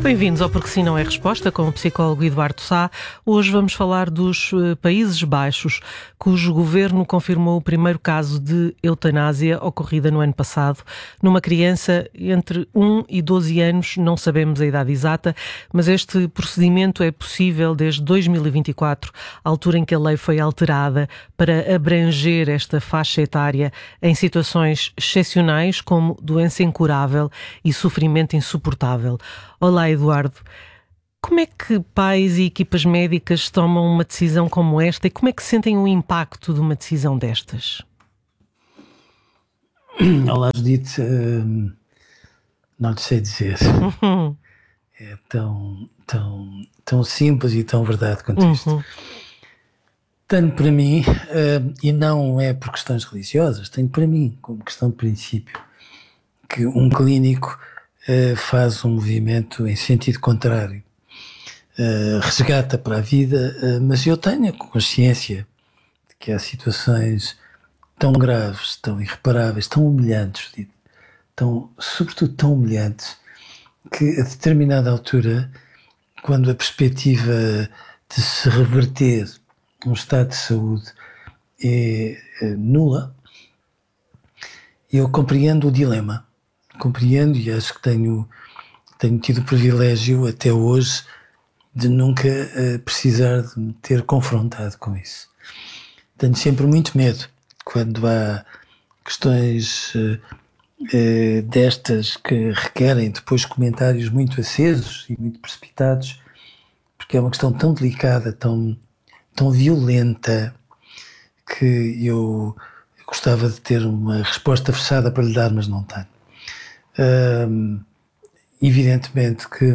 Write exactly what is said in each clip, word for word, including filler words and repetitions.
Bem-vindos ao Porque Sim Não É Resposta, com o psicólogo Eduardo Sá. Hoje vamos falar dos uh, Países Baixos, cujo governo confirmou o primeiro caso de eutanásia ocorrida no ano passado numa criança entre um e doze anos, não sabemos a idade exata, mas este procedimento é possível desde dois mil e vinte e quatro, altura em que a lei foi alterada para abranger esta faixa etária em situações excepcionais como doença incurável e sofrimento insuportável. Olá, Eduardo. Como é que pais e equipas médicas tomam uma decisão como esta e como é que sentem o impacto de uma decisão destas? Olá, Judite. Hum, não te sei dizer. Uhum. É tão, tão, tão simples e tão verdade quanto Uhum. isto. Tenho para mim, hum, e não é por questões religiosas, tenho para mim, como questão de princípio, que um clínico uh, faz um movimento em sentido contrário. Uh, resgata para a vida, uh, mas eu tenho a consciência de que há situações tão graves, tão irreparáveis, tão humilhantes, tão, sobretudo tão humilhantes, que a determinada altura, quando a perspectiva de se reverter um estado de saúde é, é nula, eu compreendo o dilema, compreendo e acho que tenho, tenho tido o privilégio até hoje de nunca uh, precisar de me ter confrontado com isso. Tenho sempre muito medo quando há questões uh, uh, destas que requerem depois comentários muito acesos e muito precipitados, porque é uma questão tão delicada, tão, tão violenta, que eu gostava de ter uma resposta fechada para lhe dar, mas não tenho. Uh, evidentemente que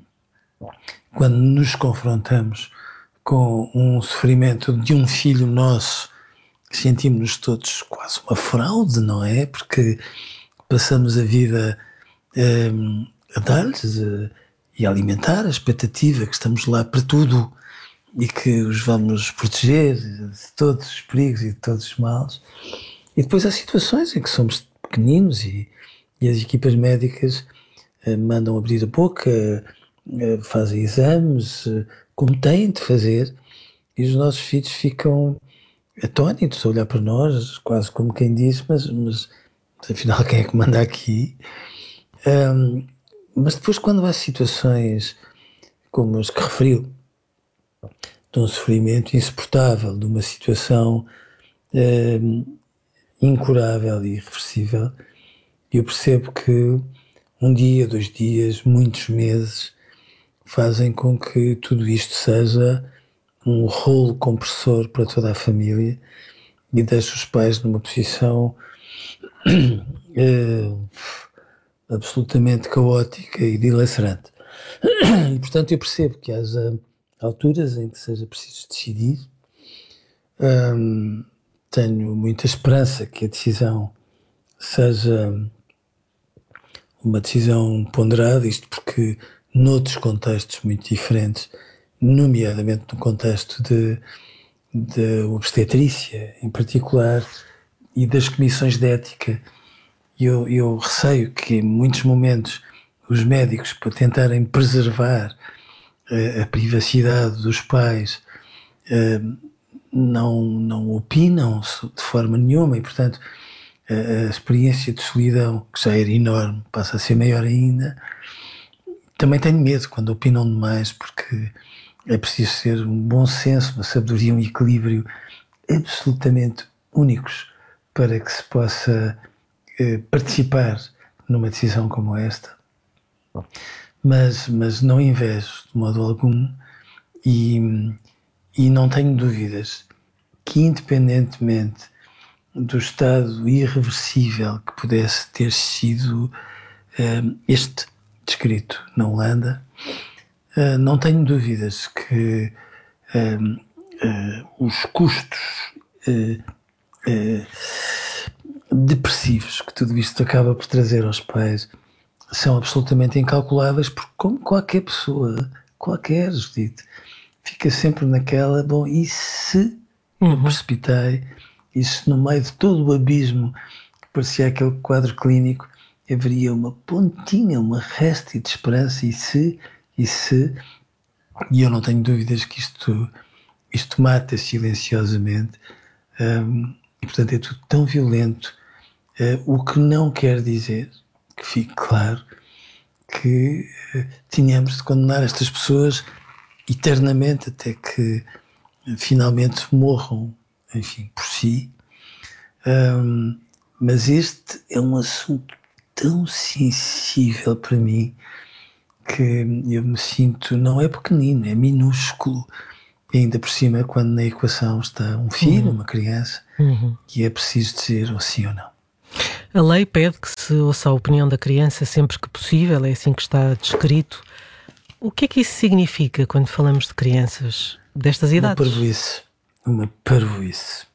quando nos confrontamos com um sofrimento de um filho nosso, sentimos-nos todos quase uma fraude, não é? Porque passamos a vida um, a dar-lhes uh, e a alimentar a expectativa que estamos lá para tudo e que os vamos proteger de todos os perigos e de todos os males. E depois há situações em que somos pequeninos e, e as equipas médicas uh, mandam abrir a boca, uh, fazem exames, uh, como têm de fazer, e os nossos filhos ficam atónitos a olhar para nós, quase como quem diz, mas, mas afinal quem é que manda aqui? Um, mas depois, quando há situações como as que referiu, de um sofrimento insuportável, de uma situação um, incurável e irreversível, eu percebo que um dia, dois dias, muitos meses fazem com que tudo isto seja um rolo compressor para toda a família e deixa os pais numa posição uh, absolutamente caótica e dilacerante. E, portanto, eu percebo que haja alturas em que seja preciso decidir. Um, tenho muita esperança que a decisão seja uma decisão ponderada, isto porque noutros contextos muito diferentes, nomeadamente no contexto de, de obstetrícia em particular e das comissões de ética, eu, eu receio que em muitos momentos os médicos, para tentarem preservar a, a privacidade dos pais, não, não opinam de forma nenhuma e, portanto, a, a experiência de solidão, que já era enorme, passa a ser maior ainda. Também tenho medo quando opinam demais, porque é preciso ter um bom senso, uma sabedoria, um equilíbrio absolutamente únicos para que se possa eh, participar numa decisão como esta. Mas, mas não invejo de modo algum e, e não tenho dúvidas que, independentemente do estado irreversível que pudesse ter sido eh, este descrito na Holanda, uh, não tenho dúvidas que uh, uh, os custos uh, uh, depressivos que tudo isto acaba por trazer aos pais são absolutamente incalculáveis, porque como qualquer pessoa, qualquer Judite, fica sempre naquela, bom, e se eu Uhum. precipitei, e se no meio de todo o abismo que parecia aquele quadro clínico, haveria uma pontinha, uma réstia de esperança, e se, E se, e eu não tenho dúvidas que isto, isto mata silenciosamente, um, e portanto é tudo tão violento, uh, o que não quer dizer, que fique claro, que uh, tínhamos de condenar estas pessoas eternamente até que uh, finalmente morram, enfim, por si. Um, mas este é um assunto tão sensível para mim que eu me sinto, não é pequenino, é minúsculo, e ainda por cima quando na equação está um filho, uhum. uma criança, uhum. e é preciso dizer ou sim ou não. A lei pede que se ouça a opinião da criança sempre que possível, é assim que está descrito. O que é que isso significa quando falamos de crianças destas idades? Uma parvoíce, uma parvoíce.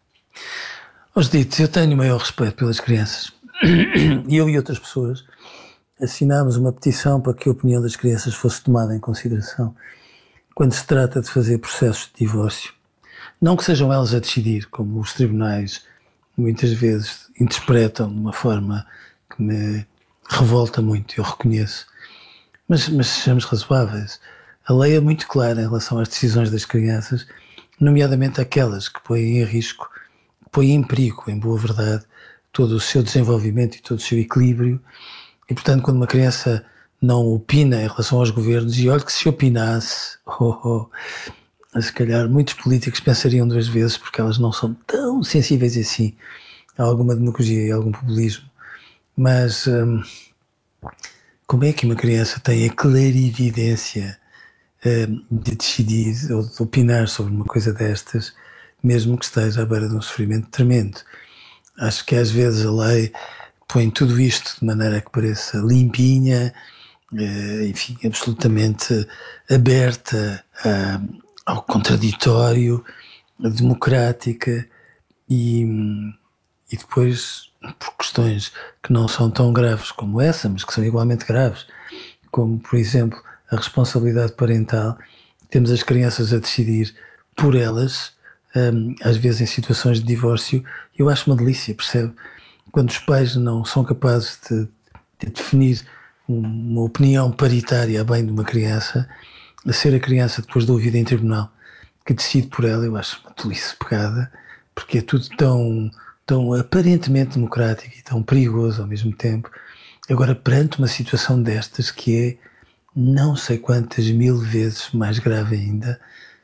Os ditos, eu tenho o maior respeito pelas crianças. Eu e outras pessoas assinámos uma petição para que a opinião das crianças fosse tomada em consideração quando se trata de fazer processos de divórcio. Não que sejam elas a decidir, como os tribunais muitas vezes interpretam de uma forma que me revolta muito, eu reconheço. Mas, mas sejamos razoáveis. A lei é muito clara em relação às decisões das crianças, nomeadamente aquelas que põem em risco, que põem em perigo, em boa verdade, todo o seu desenvolvimento e todo o seu equilíbrio. E, portanto, quando uma criança não opina em relação aos governos, e olha que se opinasse, oh, oh, se calhar muitos políticos pensariam duas vezes, porque elas não são tão sensíveis assim a alguma demagogia e a algum populismo. Mas hum, como é que uma criança tem a clarividência hum, de decidir ou de opinar sobre uma coisa destas, mesmo que esteja à beira de um sofrimento tremendo? Acho que às vezes a lei põe tudo isto de maneira que pareça limpinha, enfim, absolutamente aberta ao contraditório, democrática, e, e depois, por questões que não são tão graves como essa, mas que são igualmente graves, como, por exemplo, a responsabilidade parental, temos as crianças a decidir por elas, às vezes em situações de divórcio. Eu acho uma delícia, percebe? Quando os pais não são capazes de, de definir uma opinião paritária a bem de uma criança, a ser a criança, depois de ouvida em tribunal, que decide por ela, eu acho uma tolice pegada, porque é tudo tão, tão aparentemente democrático e tão perigoso ao mesmo tempo. Agora, perante uma situação destas, que é não sei quantas mil vezes mais grave ainda,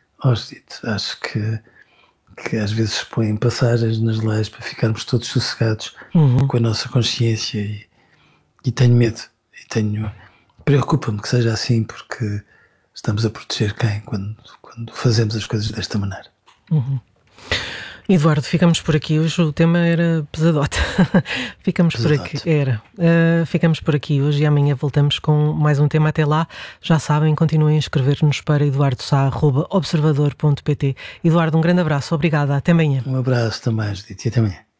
acho que que às vezes se põem passagens nas leis para ficarmos todos sossegados, uhum. com a nossa consciência, e, e tenho medo, e tenho, preocupa-me que seja assim, porque estamos a proteger quem quando, quando fazemos as coisas desta maneira. Uhum. Eduardo, ficamos por aqui. Hoje o tema era pesadote. Ficamos pesadote. por aqui. Era. Uh, ficamos por aqui hoje e amanhã voltamos com mais um tema. Até lá, já sabem, continuem a escrever-nos para eduardo sá arroba observador ponto pt. Eduardo, um grande abraço. Obrigada. Até amanhã. Um abraço também, Judite. Até amanhã.